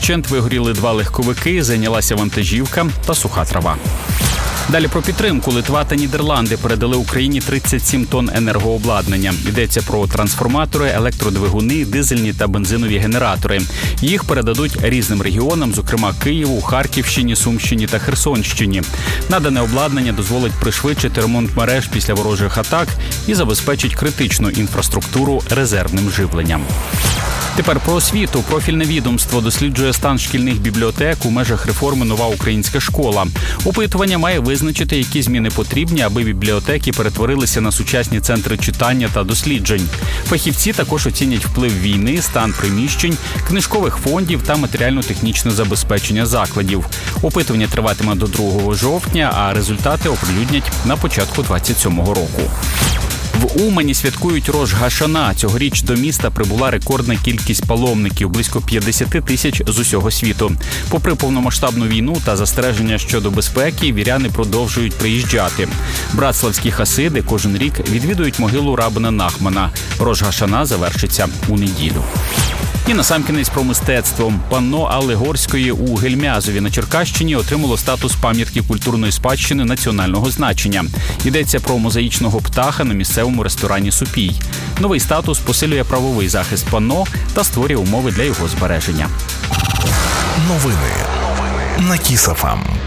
Вщент вигоріли 2 легковики, зайнялася вантажівка та суха трава. Далі про підтримку. Литва та Нідерланди передали Україні 37 тонн енергообладнання. Йдеться про трансформатори, електродвигуни, дизельні та бензинові генератори. Їх передадуть різним регіонам, зокрема Києву, Харківщині, Сумщині та Херсонщині. Надане обладнання дозволить пришвидшити ремонт мереж після ворожих атак і забезпечить критичну інфраструктуру резервним живленням. Тепер про освіту. Профільне відомство досліджує стан шкільних бібліотек у межах реформи «Нова українська школа». Опитування має визначити, які зміни потрібні, аби бібліотеки перетворилися на сучасні центри читання та досліджень. Фахівці також оцінять вплив війни, стан приміщень, книжкових фондів та матеріально-технічне забезпечення закладів. Опитування триватиме до 2 жовтня, а результати оприлюднять на початку 2027 року. В Умані святкують Рош Гашана. Цьогоріч до міста прибула рекордна кількість паломників – близько 50 тисяч з усього світу. Попри повномасштабну війну та застереження щодо безпеки, віряни продовжують приїжджати. Братславські хасиди кожен рік відвідують могилу Рабина Нахмана. Рош Гашана завершиться у неділю. І насамкінець про мистецтво. Панно Алли Горської у Гельмязові на Черкащині отримало статус пам'ятки культурної спадщини національного значення. Йдеться про мозаїчного птаха на місцевому ресторані «Супій». Новий статус посилює правовий захист панно та створює умови для його збереження. Новини на Кіс ФМ.